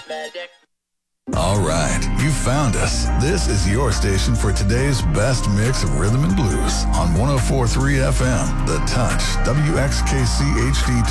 All right, you found us. This is your station for today's best mix of rhythm and blues on 104.3 FM, The Touch, WXKC HD